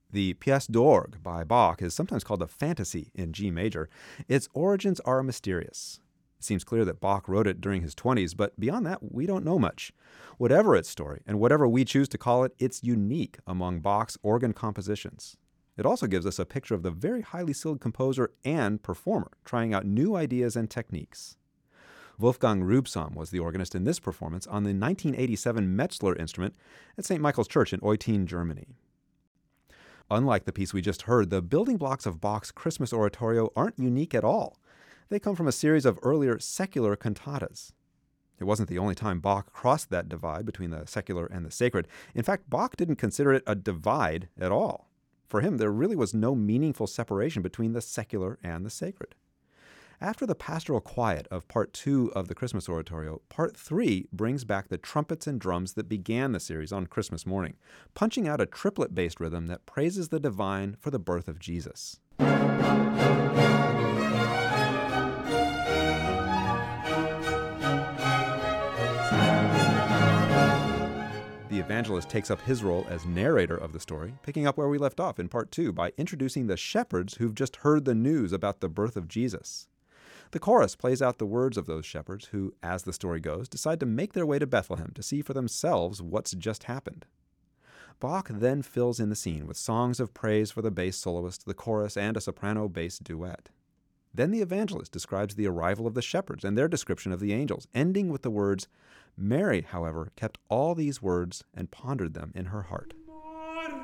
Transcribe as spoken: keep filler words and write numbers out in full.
The Pièce d'Orgue by Bach is sometimes called a fantasy in G major. Its origins are mysterious. It seems clear that Bach wrote it during his twenties, but beyond that, we don't know much. Whatever its story, and whatever we choose to call it, it's unique among Bach's organ compositions. It also gives us a picture of the very highly skilled composer and performer trying out new ideas and techniques. Wolfgang Rübsam was the organist in this performance on the nineteen eighty-seven Metzler instrument at Saint Michael's Church in Eutin, Germany. Unlike the piece we just heard, the building blocks of Bach's Christmas oratorio aren't unique at all. They come from a series of earlier secular cantatas. It wasn't the only time Bach crossed that divide between the secular and the sacred. In fact, Bach didn't consider it a divide at all. For him, there really was no meaningful separation between the secular and the sacred. After the pastoral quiet of part two of the Christmas oratorio, part three brings back the trumpets and drums that began the series on Christmas morning, punching out a triplet-based rhythm that praises the divine for the birth of Jesus. The evangelist takes up his role as narrator of the story, picking up where we left off in part two by introducing the shepherds who've just heard the news about the birth of Jesus. The chorus plays out the words of those shepherds who, as the story goes, decide to make their way to Bethlehem to see for themselves what's just happened. Bach then fills in the scene with songs of praise for the bass soloist, the chorus, and a soprano bass duet. Then the evangelist describes the arrival of the shepherds and their description of the angels, ending with the words, "Mary, however, kept all these words and pondered them in her heart."